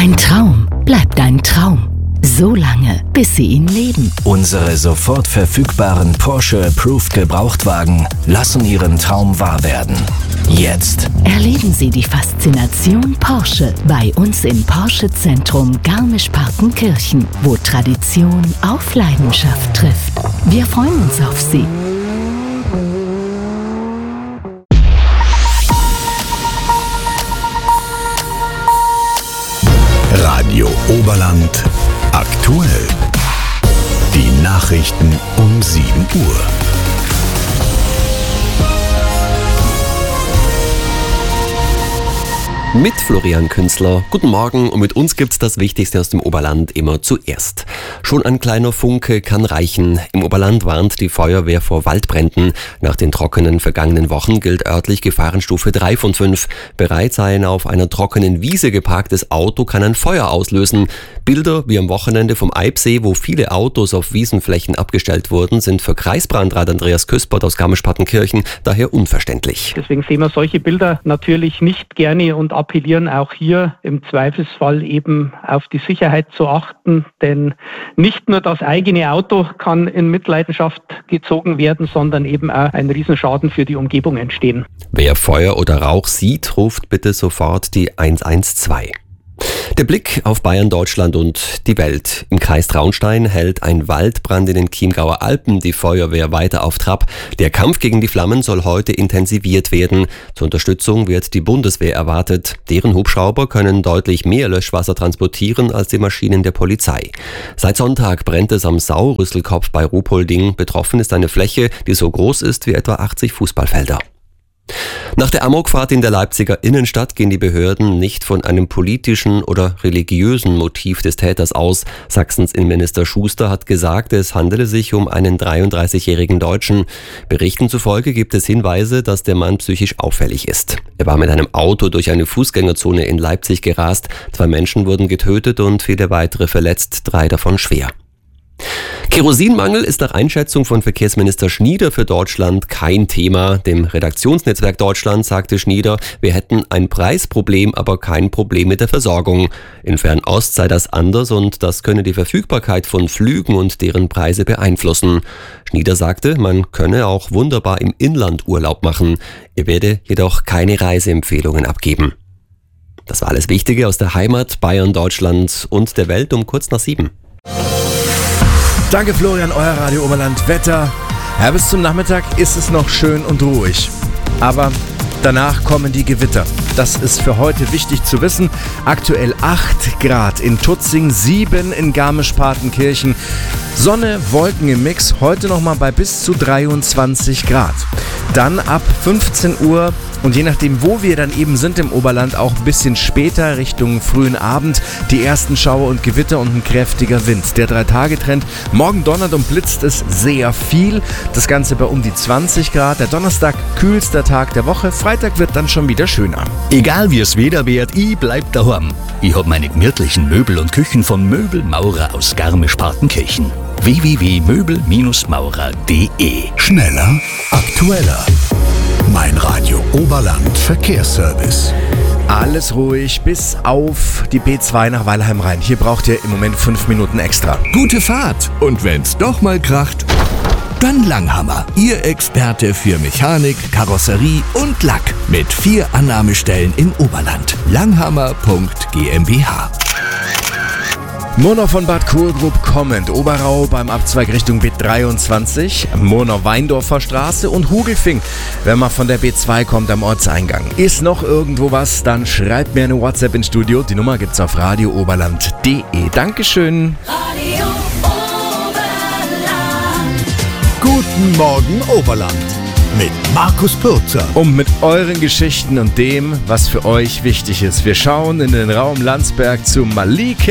Ein Traum bleibt ein Traum. So lange, bis Sie ihn leben. Unsere sofort verfügbaren Porsche Approved Gebrauchtwagen lassen Ihren Traum wahr werden. Jetzt Erleben Sie die Faszination Porsche bei uns im Porsche Zentrum Garmisch-Partenkirchen, wo Tradition auf Leidenschaft trifft. Wir freuen uns auf Sie. Radio Oberland aktuell. Die Nachrichten um 7 Uhr. Mit Florian Künzler. Guten Morgen, und mit uns gibt's das Wichtigste aus dem Oberland immer zuerst. Schon ein kleiner Funke kann reichen. Im Oberland warnt die Feuerwehr vor Waldbränden. Nach den trockenen vergangenen Wochen gilt örtlich Gefahrenstufe 3 von 5. Bereits ein auf einer trockenen Wiese geparktes Auto kann ein Feuer auslösen. Bilder wie am Wochenende vom Eibsee, wo viele Autos auf Wiesenflächen abgestellt wurden, sind für Kreisbrandrat Andreas Küspert aus Garmisch-Partenkirchen daher unverständlich. Deswegen sehen wir solche Bilder natürlich nicht gerne und appellieren auch hier im Zweifelsfall eben auf die Sicherheit zu achten, denn nicht nur das eigene Auto kann in Mitleidenschaft gezogen werden, sondern eben auch ein Riesenschaden für die Umgebung entstehen. Wer Feuer oder Rauch sieht, ruft bitte sofort die 112. Der Blick auf Bayern, Deutschland und die Welt. Im Kreis Traunstein hält ein Waldbrand in den Chiemgauer Alpen die Feuerwehr weiter auf Trab. Der Kampf gegen die Flammen soll heute intensiviert werden. Zur Unterstützung wird die Bundeswehr erwartet. Deren Hubschrauber können deutlich mehr Löschwasser transportieren als die Maschinen der Polizei. Seit Sonntag brennt es am Sau-Rüsselkopf bei Ruhpolding. Betroffen ist eine Fläche, die so groß ist wie etwa 80 Fußballfelder. Nach der Amokfahrt in der Leipziger Innenstadt gehen die Behörden nicht von einem politischen oder religiösen Motiv des Täters aus. Sachsens Innenminister Schuster hat gesagt, es handele sich um einen 33-jährigen Deutschen. Berichten zufolge gibt es Hinweise, dass der Mann psychisch auffällig ist. Er war mit einem Auto durch eine Fußgängerzone in Leipzig gerast. 2 Menschen wurden getötet und viele weitere verletzt, 3 davon schwer. Kerosinmangel ist nach Einschätzung von Verkehrsminister Schnieder für Deutschland kein Thema. Dem Redaktionsnetzwerk Deutschland sagte Schnieder, wir hätten ein Preisproblem, aber kein Problem mit der Versorgung. In Fernost sei das anders und das könne die Verfügbarkeit von Flügen und deren Preise beeinflussen. Schnieder sagte, man könne auch wunderbar im Inland Urlaub machen. Er werde jedoch keine Reiseempfehlungen abgeben. Das war alles Wichtige aus der Heimat, Bayern, Deutschland und der Welt um kurz nach 7. Danke Florian, euer Radio Oberland Wetter. Ja, bis zum Nachmittag ist es noch schön und ruhig. Aber danach kommen die Gewitter. Das ist für heute wichtig zu wissen. Aktuell 8 Grad in Tutzing, 7 in Garmisch-Partenkirchen. Sonne, Wolken im Mix, heute nochmal bei bis zu 23 Grad. Dann ab 15 Uhr und je nachdem, wo wir dann eben sind im Oberland, auch ein bisschen später Richtung frühen Abend, die ersten Schauer und Gewitter und ein kräftiger Wind. Der 3-Tage-Trend, morgen donnert und blitzt es sehr viel. Das Ganze bei um die 20 Grad. Der Donnerstag, kühlster Tag der Woche. Freitag wird dann schon wieder schöner. Egal wie es Wetter wird, ich bleib daheim. Ich hab meine gemütlichen Möbel und Küchen von Möbelmaurer aus Garmisch-Partenkirchen. www.möbelmaurer.de. Schneller, aktueller. Mein Radio Oberland Verkehrsservice. Alles ruhig bis auf die B2 nach Weilheim rein. Hier braucht ihr im Moment 5 Minuten extra. Gute Fahrt. Und wenn's doch mal kracht, dann Langhammer. Ihr Experte für Mechanik, Karosserie und Lack. Mit 4 Annahmestellen im Oberland. Langhammer.gmbH. Murnau von Bad Kohlgrub kommend, Oberau beim Abzweig Richtung B23, Murnau-Weindorfer Straße und Hugelfing, wenn man von der B2 kommt am Ortseingang. Ist noch irgendwo was, dann schreibt mir eine WhatsApp ins Studio, die Nummer gibt's auf radiooberland.de. Dankeschön. Radio Oberland. Guten Morgen Oberland. Mit Markus Pürzer. Und mit euren Geschichten und dem, was für euch wichtig ist. Wir schauen in den Raum Landsberg zu Malike.